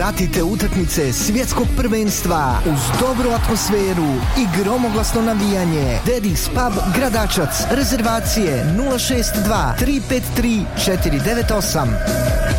Pratite utakmice svjetskog prvenstva uz dobru atmosferu i gromoglasno navijanje. Daddy's Pub Gradačac. Rezervacije 062 353 498.